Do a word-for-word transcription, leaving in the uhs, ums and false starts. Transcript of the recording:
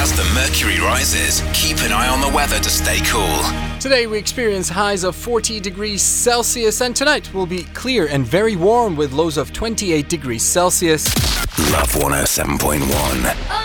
As the mercury rises, keep an eye on the weather to stay cool. Today we experience highs of forty degrees Celsius, and tonight will be clear and very warm with lows of twenty-eight degrees Celsius. Love one oh seven point one.